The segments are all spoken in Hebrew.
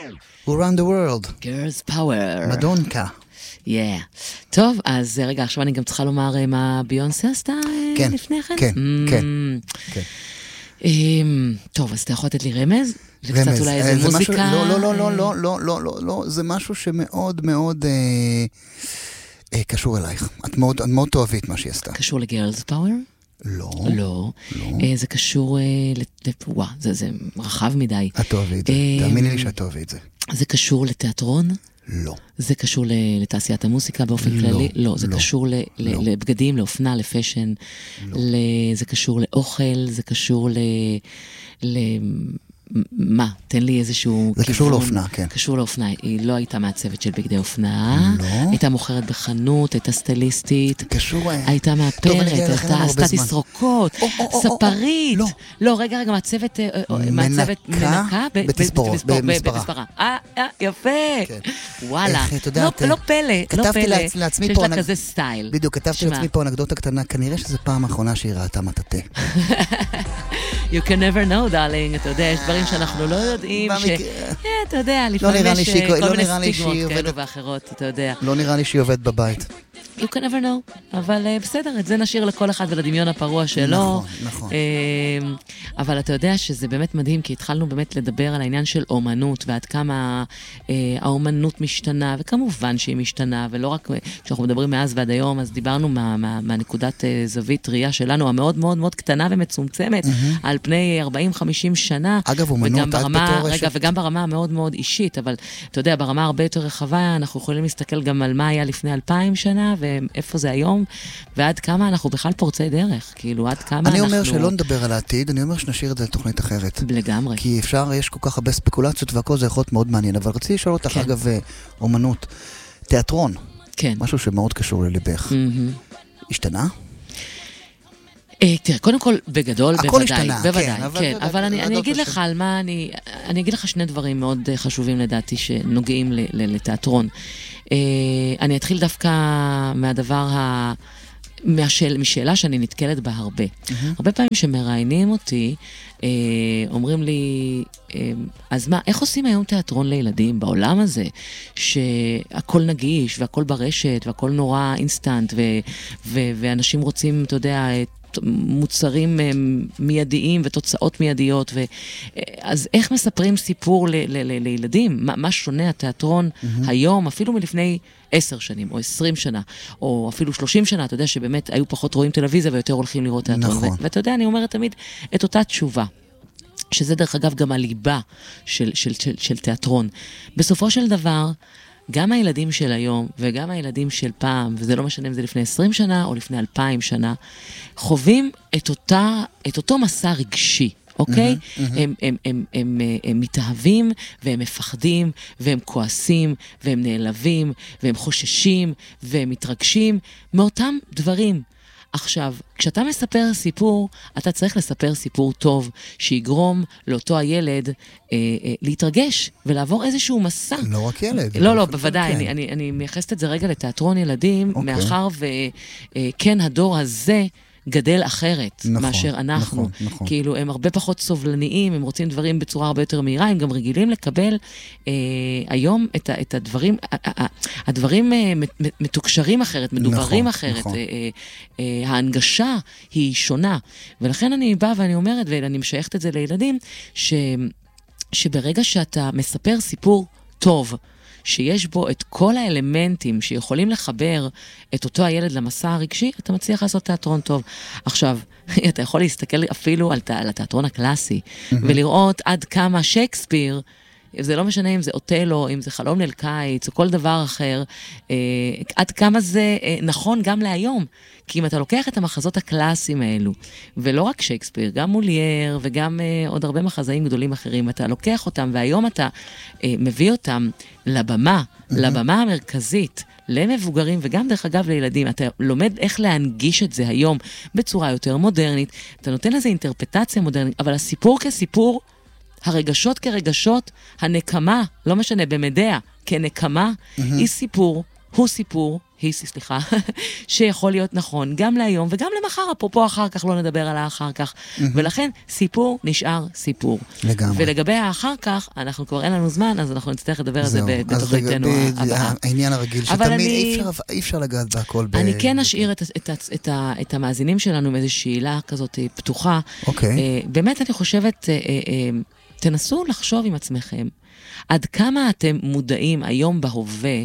Around the world. Girls Power. מדונקה. טוב, אז רגע, עכשיו אני גם צריכה לומר מה ביונסה עשתה לפני כן? כן. טוב, אז אתה יכול לתת לי רמז? זה קצת אולי איזה מוזיקה? לא, זה משהו שמאוד מאוד קשור אלייך. את מאוד תאהבית מה שהיא עשתה. קשור לגרלס פאוור? לא. זה קשור וואו, זה רחב מדי. את תאהבי את זה, תאמיני לי שאת תאהבי את זה. זה קשור לתיאטרון? לא. זה קשור לתעשיית המוסיקה באופן כללי? לא. זה קשור לבגדים, לאופנה, לפשן. זה קשור לאוכל, זה קשור מה? תן לי איזשהו... זה קשור לאופנה, כן. קשור לאופנה. היא לא הייתה מעצבת של בגדי אופנה. לא. הייתה מוכרת בחנות, הייתה סטליסטית. קשור... הייתה מאפרת, הייתה עשתה תסרוקות, ספרית. לא, רגע, מעצבת מנקה במספרה. יפה. וואלה. לא פלא. כתבתי לעצמי פה... שיש לה כזה סטייל. בדיוק, כתבתי לעצמי פה אנקדוטה קטנה. כנראה שזו פעם האחרונה שהיא ראתה מטאטה. You can never know, darling. אתה יודע, יש דברים שאנחנו לא יודעים, אתה יודע, לפעמים יש כל מיני סטיגמות כאלו ואחרות, אתה יודע. לא נראה לי שהיא עובדת בבית. You can never know, אבל בסדר, את זה נשאיר לכל אחד ולדמיון הפרוע שלו. נכון. אבל אתה יודע שזה באמת מדהים, כי התחלנו באמת לדבר על העניין של אומנות, ועד כמה האומנות משתנה, וכמובן שהיא משתנה, ולא רק כשאנחנו מדברים מאז ועד היום, אז דיברנו מהנקודת זווית ראייה שלנו, המאוד מאוד מאוד קטנה ומצומצמת, על פני 40-50 שנה. אגב, אומנות עד בתור... רגע, וגם ברמה המאוד מאוד אישית, אבל אתה יודע, ברמה הרבה יותר רחבה, אנחנו יכולים להסתכל גם על מה היה לפני 2000 שנה, ואיפה זה היום, ועד כמה אנחנו בכלל פורצי דרך, כאילו, עד כמה אנחנו... אני אומר שלא נדבר על העתיד, אני אומר שנשאיר את זה לתוכנית אחרת. לגמרי. כי אפשר, יש כל כך הרבה ספקולציות, והכל זה יכול להיות מאוד מעניין, אבל רציתי לשאול אותך, אגב, אומנות, תיאטרון. כן. משהו שמאוד קשור לליבך. השתנה? תראה, קודם כל, בגדול, הכל השתנה, כן, אבל אני אגיד לך על מה, אני אגיד לך שני דברים מאוד חשובים לדעתי, שנוגעים לתיאטרון. אני אתחיל דווקא מהדבר משאלה שאני נתקלת בה הרבה. הרבה פעמים שמראיינים אותי, אומרים לי, אז מה, איך עושים היום תיאטרון לילדים בעולם הזה, שהכל נגיש, והכל ברשת, והכל נורא אינסטנט, ואנשים רוצים, אתה יודע, מוצרים מיידיים ותוצאות מיידיות, אז איך מספרים סיפור לילדים? מה שונה התיאטרון היום, אפילו מלפני 10 שנים, או 20 שנה, או אפילו 30 שנה, אתה יודע שבאמת היו פחות רואים טלוויזיה, ויותר הולכים לראות תיאטרון. נכון. ואתה יודע, אני אומרת תמיד את אותה תשובה, שזה דרך אגב גם הליבה של תיאטרון. בסופו של דבר, גם הילדים של היום וגם הילדים של פעם, וזה לא משנה אם זה לפני 20 שנה או לפני 2000 שנה, חווים את אותו מסע רגשי, אוקיי? הם מתאהבים והם מפחדים והם כועסים והם נעלבים והם חוששים והם מתרגשים מאותם דברים. עכשיו, כשאתה מספר סיפור, אתה צריך לספר סיפור טוב, שיגרום לאותו הילד להתרגש ולעבור איזשהו מסע. לא רק ילד. לא, בוודאי, אני מייחסת את זה רגע לתיאטרון ילדים, מאחר וכן הדור הזה גדל אחרת מאשר אנחנו. כאילו, הם הרבה פחות סובלניים, הם רוצים דברים בצורה הרבה יותר מהירה, הם גם רגילים לקבל היום את הדברים, הדברים מתוקשרים אחרת, מדוברים אחרת, ההנגשה היא שונה, ולכן אני באה ואני אומרת, ואני משייכת את זה לילדים, שברגע שאתה מספר סיפור טוב, שיש בו את כל האלמנטים שיכולים לחבר את אותו הילד למסע הרגשי, אתה מצליח לעשות תיאטרון טוב. עכשיו, אתה יכול להסתכל אפילו על התיאטרון הקלאסי, ולראות עד כמה שייקספיר, זה לא משנה אם זה אוטלו, אם זה חלום ליל קיץ, או כל דבר אחר, עד כמה זה נכון גם להיום. כי אם אתה לוקח את המחזות הקלאסיים האלו, ולא רק שייקספיר, גם מולייר, וגם עוד הרבה מחזאים גדולים אחרים, אתה לוקח אותם, והיום אתה מביא אותם לבמה המרכזית, למבוגרים, וגם דרך אגב לילדים, אתה לומד איך להנגיש את זה היום, בצורה יותר מודרנית, אתה נותן לזה אינטרפטציה מודרנית, אבל הסיפור כסיפור, הרגשות כרגשות, הנקמה, לא משנה, במדע, כנקמה, היא סיפור הוא סיפור, סליחה, שיכול להיות נכון גם להיום וגם למחר, אפרופו אחר כך, לא נדבר על האחר כך. ולכן סיפור נשאר סיפור. לגמרי. ולגבי האחר כך, אנחנו כבר אין לנו זמן, אז אנחנו נצטרך לדבר על זה בתוכניתנו הבאה. העניין הרגיל, שתמיד אי אפשר לגעת בהכל. אני כן אשאיר את המאזינים שלנו עם איזו שאלה כזאת פתוחה. באמת אני חושבת, תנסו לחשוב עם עצמכם, עד כמה אתם מודעים היום בהווה,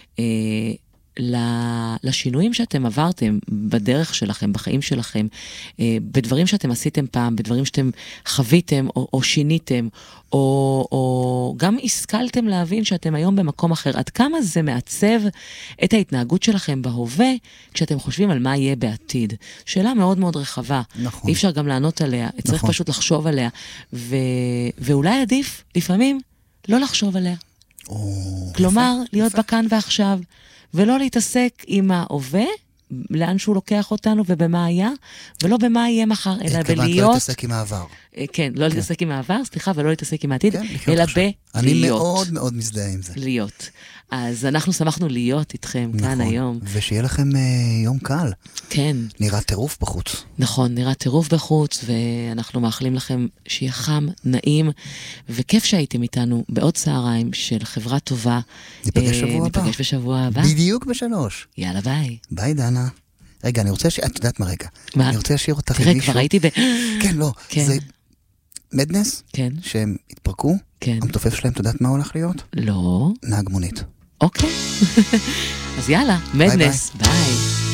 לשינויים שאתם עברתם בדרך שלכם, בחיים שלכם, בדברים שאתם עשיתם פעם, בדברים שאתם חוויתם או שיניתם, או גם השכלתם להבין שאתם היום במקום אחר. עד כמה זה מעצב את ההתנהגות שלכם בהווה, כשאתם חושבים על מה יהיה בעתיד. שאלה מאוד מאוד רחבה. נכון. אי אפשר גם לענות עליה, צריך פשוט לחשוב עליה. ואולי עדיף, לפעמים, לא לחשוב עליה. כלומר, להיות בכאן ועכשיו. ולא להתעסק עם ההווה, לאן שהוא לוקח אותנו ובמה היה, ולא במה יהיה מחר, אלא בלהיות... לא להתעסק עם העבר. כן, לא להתעסק עם העבר, סליחה, ולא להתעסק עם העתיד, אלא בלהיות. אני מאוד מאוד מזדהה עם זה. להיות. אז אנחנו שמחנו להיות איתכם כאן היום. ושיהיה לכם יום קל. כן. נראה טירוף בחוץ. נכון, נראה טירוף בחוץ, ואנחנו מאחלים לכם שיהיה חם, נעים, וכיף שהייתם איתנו בעוד צהריים של חברה טובה. ניפגש שבוע הבא. ניפגש בשבוע הבא. בדיוק ב3. יאללה, ביי. ביי, דנה. רגע, אני רוצה את יודעת מה רגע? מה? אני רוצה לשאיר אותך עם תראה, מישהו. כבר הייתי כן, לא. זה מדנס? כן. שהם התפרקו? כן. המתופף שלהם, את יודעת מה הולך להיות? לא. נהג מונית. אוקיי. אז יאללה, מדנס. ביי.